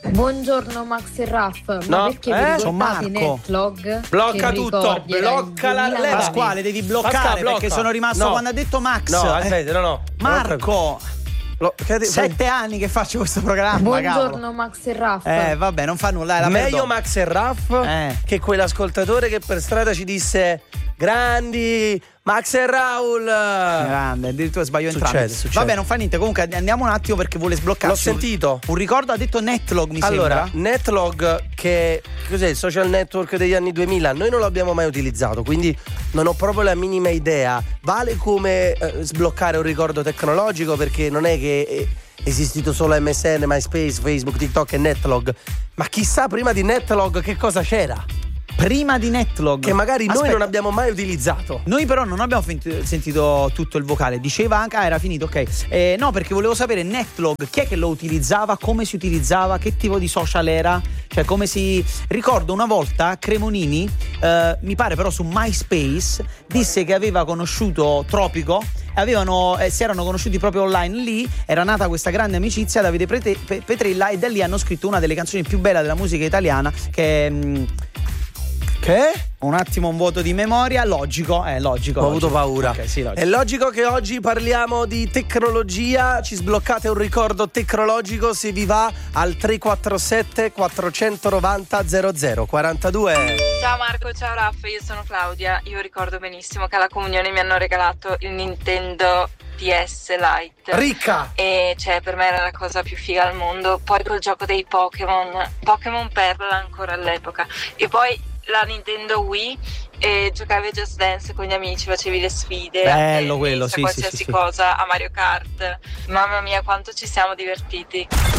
Buongiorno Max e Raff, ma perché vi ricordate Netlog? Blocca tutto, blocca la Pasquale, devi bloccare perché sono rimasto quando ha detto Max. No, aspetta, no. Marco. 7 anni che faccio questo programma. Buongiorno cavolo. Max e Raff. Vabbè, non fa nulla. Meglio Max e Raff che quell'ascoltatore che per strada ci disse grandi Max e Raul. Grande, addirittura sbaglio entrambi. Succede. Vabbè, non fa niente. Comunque andiamo un attimo perché vuole sbloccare. L'ho sentito. Un ricordo, ha detto Netlog, mi allora, sembra. Netlog, che cos'è il social network degli anni 2000? Noi non l'abbiamo mai utilizzato, quindi non ho proprio la minima idea. Vale come sbloccare un ricordo tecnologico, perché non è che è esistito solo MSN, MySpace, Facebook, TikTok e Netlog. Ma chissà prima di Netlog che cosa c'era? Prima di Netlog, che magari noi non abbiamo mai utilizzato. Noi però non abbiamo sentito tutto il vocale. Diceva anche, era finito, ok. No, perché volevo sapere Netlog, chi è che lo utilizzava, come si utilizzava, che tipo di social era, cioè come si... Ricordo una volta Cremonini, mi pare però su MySpace, disse che aveva conosciuto Tropico, si erano conosciuti proprio online. Lì era nata questa grande amicizia, Davide Petrella, e da lì hanno scritto una delle canzoni più belle della musica italiana, che un attimo, un vuoto di memoria. Logico. Ho avuto paura. Okay, sì, logico. È logico che oggi parliamo di tecnologia. Ci sbloccate un ricordo tecnologico se vi va al 347 490 0042. Ciao Marco, ciao Raff, io sono Claudia. Io ricordo benissimo che alla comunione mi hanno regalato il Nintendo DS Lite. Ricca! E cioè per me era la cosa più figa al mondo. Poi col gioco dei Pokémon Perla ancora all'epoca. E poi la Nintendo Wii, e giocavi a Just Dance con gli amici, facevi le sfide. Bello quello, sì, qualsiasi cosa, a Mario Kart. Mamma mia, quanto ci siamo divertiti.